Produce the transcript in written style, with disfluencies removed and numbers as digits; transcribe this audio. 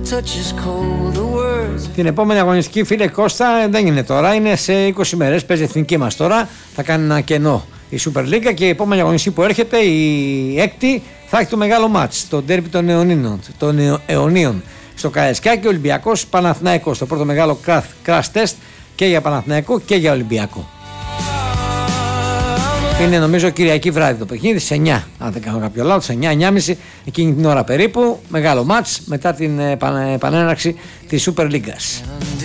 Την επόμενη αγωνιστική, φίλε Κώστα, δεν είναι τώρα, είναι σε 20 μέρες, παίζει εθνική μας τώρα, θα κάνει ένα κενό η Super League και η επόμενη αγωνιστική που έρχεται, η έκτη, θα έχει το μεγάλο μάτς, το ντέρμπι των αιωνίων στο Καραϊσκάκι, Ολυμπιακός Παναθηναϊκός, το πρώτο μεγάλο crash test και για Παναθηναϊκό και για Ολυμπιακό. Είναι νομίζω Κυριακή βράδυ το παιχνίδι, σε 9, αν δεν κάνω κάποιο λάθος, σε 9-9.30 εκείνη την ώρα περίπου, μεγάλο μάτς μετά την επανέναρξη της Super League.